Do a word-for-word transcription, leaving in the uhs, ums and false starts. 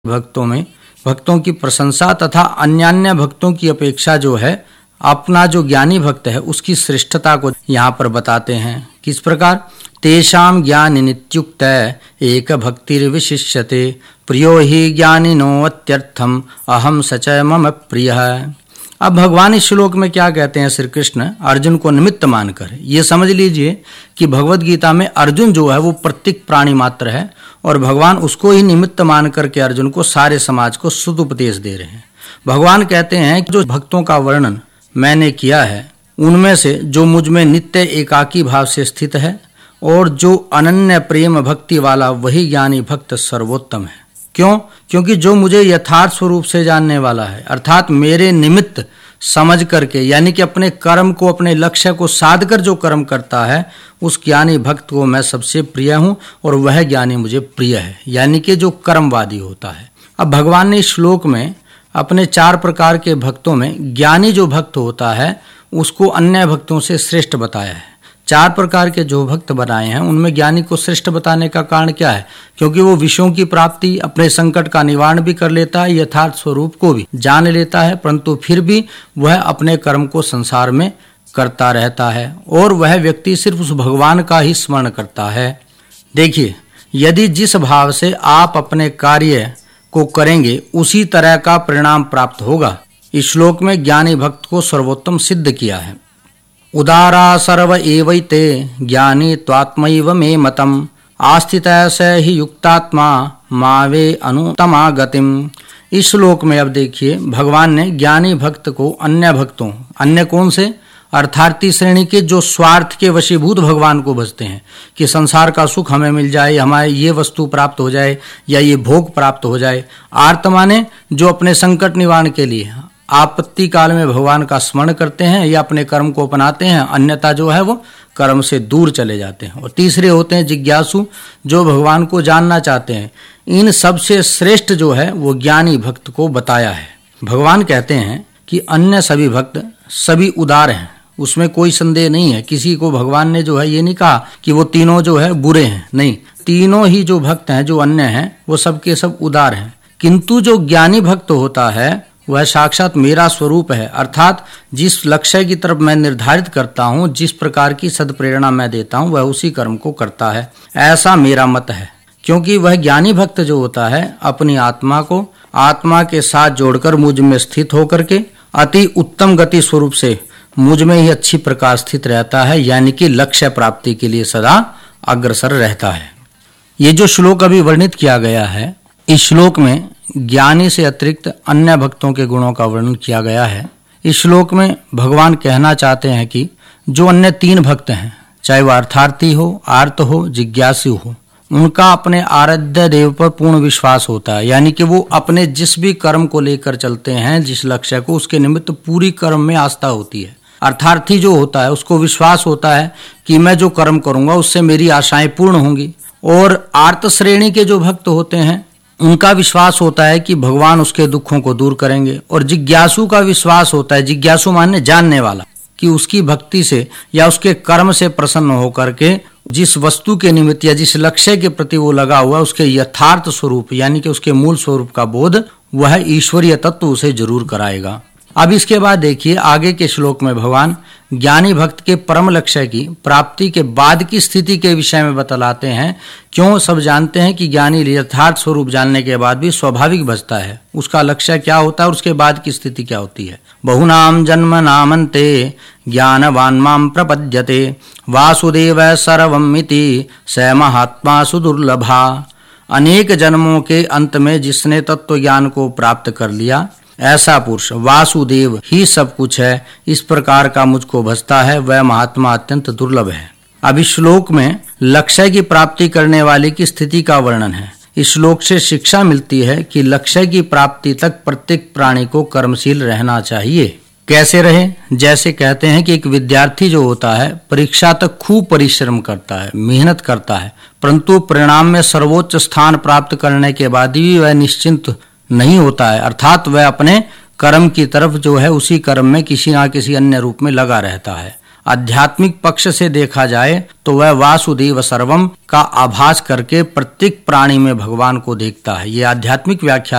भक्तों में भक्तों की प्रशंसा तथा अन्यान्य भक्तों की अपेक्षा जो है अपना जो ज्ञानी भक्त है उसकी श्रेष्ठता को यहाँ पर बताते हैं। किस प्रकार? तेषां ज्ञानि नित्युक्त एक भक्तिर्विशिष्यते प्रियो हि ज्ञानिनो अत्यर्थम अहम सच मम प्रियः। अब भगवान इस श्लोक में क्या कहते हैं? श्री कृष्ण अर्जुन को निमित्त मानकर ये समझ लीजिए कि भगवत गीता में अर्जुन जो है वो प्रत्येक प्राणी मात्र है और भगवान उसको ही निमित्त मान करके अर्जुन को सारे समाज को शुद्ध उपदेश दे रहे हैं। भगवान कहते हैं कि जो भक्तों का वर्णन मैंने किया है उनमें से जो मुझ में नित्य एकाकी भाव से स्थित है और जो अनन्य प्रेम भक्ति वाला वही ज्ञानी भक्त सर्वोत्तम है। क्यों? क्योंकि जो मुझे यथार्थ स्वरूप से जानने वाला है अर्थात मेरे निमित्त समझ करके यानी कि अपने कर्म को अपने लक्ष्य को साध कर जो कर्म करता है उस ज्ञानी भक्त को मैं सबसे प्रिय हूं और वह ज्ञानी मुझे प्रिय है, यानी कि जो कर्मवादी होता है। अब भगवान ने इस श्लोक में अपने चार प्रकार के भक्तों में ज्ञानी जो भक्त होता है उसको अन्य भक्तों से श्रेष्ठ बताया है। चार प्रकार के जो भक्त बनाए हैं उनमें ज्ञानी को श्रेष्ठ बताने का कारण क्या है? क्योंकि वो विषयों की प्राप्ति अपने संकट का निवारण भी कर लेता है, यथार्थ स्वरूप को भी जान लेता है, परंतु फिर भी वह अपने कर्म को संसार में करता रहता है और वह व्यक्ति सिर्फ उस भगवान का ही स्मरण करता है। देखिए, यदि जिस भाव से आप अपने कार्य को करेंगे उसी तरह का परिणाम प्राप्त होगा। इस श्लोक में ज्ञानी भक्त को सर्वोत्तम सिद्ध किया है। उदारा सर्व एवैते ज्ञानी त्वात्मैव मे मतम आस्थितः स हि युक्तात्मा मावे अनुत्तमा गतिम। इस श्लोक में अब देखिए भगवान ने ज्ञानी भक्त को अन्य भक्तों, अन्य कौन से? अर्थार्थी श्रेणी के जो स्वार्थ के वशीभूत भगवान को भजते हैं कि संसार का सुख हमें मिल जाए, हमारे ये वस्तु प्राप्त हो जाए या ये भोग प्राप्त हो जाए। आर्त माने जो अपने संकट निवारण के लिए आपत्ति काल में भगवान का स्मरण करते हैं या अपने कर्म को अपनाते हैं, अन्यथा जो है वो कर्म से दूर चले जाते हैं। और तीसरे होते हैं जिज्ञासु, जो भगवान को जानना चाहते हैं। इन सबसे श्रेष्ठ जो है वो ज्ञानी भक्त को बताया है। भगवान कहते हैं कि अन्य सभी भक्त सभी उदार हैं, उसमें कोई संदेह नहीं है। किसी को भगवान ने जो है ये नहीं कहा कि वो तीनों जो है बुरे हैं, नहीं, तीनों ही जो भक्त हैं जो अन्य हैं वो सबके सब उदार हैं। किंतु जो ज्ञानी भक्त होता है वह साक्षात मेरा स्वरूप है, अर्थात जिस लक्ष्य की तरफ मैं निर्धारित करता हूँ, जिस प्रकार की सद्प्रेरणा मैं देता हूँ वह उसी कर्म को करता है, ऐसा मेरा मत है। क्योंकि वह ज्ञानी भक्त जो होता है अपनी आत्मा को आत्मा के साथ जोड़कर मुझ में स्थित होकर के अति उत्तम गति स्वरूप से मुझ में ही अच्छी प्रकार स्थित रहता है, यानी कि लक्ष्य प्राप्ति के लिए सदा अग्रसर रहता है। ये जो श्लोक अभी वर्णित किया गया है, इस श्लोक में ज्ञानी से अतिरिक्त अन्य भक्तों के गुणों का वर्णन किया गया है। इस श्लोक में भगवान कहना चाहते हैं कि जो अन्य तीन भक्त हैं, चाहे वह अर्थार्थी हो, आर्त हो, जिज्ञासु हो, उनका अपने आराध्य देव पर पूर्ण विश्वास होता है, यानी कि वो अपने जिस भी कर्म को लेकर चलते हैं, जिस लक्ष्य को, उसके निमित्त पूरी कर्म में आस्था होती है। अर्थार्थी जो होता है उसको विश्वास होता है कि मैं जो कर्म करूंगा उससे मेरी आशाएं पूर्ण होंगी। और आर्त श्रेणी के जो भक्त होते हैं उनका विश्वास होता है कि भगवान उसके दुखों को दूर करेंगे। और जिज्ञासु का विश्वास होता है, जिज्ञासु माने जानने वाला, कि उसकी भक्ति से या उसके कर्म से प्रसन्न होकर के जिस वस्तु के निमित्त या जिस लक्ष्य के प्रति वो लगा हुआ उसके यथार्थ स्वरूप यानी कि उसके मूल स्वरूप का बोध वह ईश्वरीय तत्व उसे जरूर कराएगा। अब इसके बाद देखिए आगे के श्लोक में भगवान ज्ञानी भक्त के परम लक्ष्य की प्राप्ति के बाद की स्थिति के विषय में बतलाते हैं। क्यों? सब जानते हैं कि ज्ञानी यथार्थ स्वरूप जानने के बाद भी स्वाभाविक भजता है, उसका लक्ष्य क्या होता है और उसके बाद की स्थिति क्या होती है। बहुनाम जन्म नामन्ते ज्ञानवान माम प्रपद्यते वासुदेव सर्वमिति स महात्मा सुदुर्लभा। अनेक जन्मों के अंत में जिसने तत्व ज्ञान को प्राप्त कर लिया ऐसा पुरुष वासुदेव ही सब कुछ है, इस प्रकार का मुझको भजता है, वह महात्मा अत्यंत दुर्लभ है। अब इस श्लोक में लक्ष्य की प्राप्ति करने वाले की स्थिति का वर्णन है। इस श्लोक से शिक्षा मिलती है कि लक्ष्य की प्राप्ति तक प्रत्येक प्राणी को कर्मशील रहना चाहिए। कैसे रहे? जैसे कहते हैं कि एक विद्यार्थी जो होता है परीक्षा तक खूब परिश्रम करता है, मेहनत करता है, परंतु परिणाम में सर्वोच्च स्थान प्राप्त करने के बाद भी वह निश्चिंत नहीं होता है, अर्थात वह अपने कर्म की तरफ जो है उसी कर्म में किसी ना किसी अन्य रूप में लगा रहता है। आध्यात्मिक पक्ष से देखा जाए तो वह वासुदेव सर्वम का आभास करके प्रत्येक प्राणी में भगवान को देखता है। ये आध्यात्मिक व्याख्या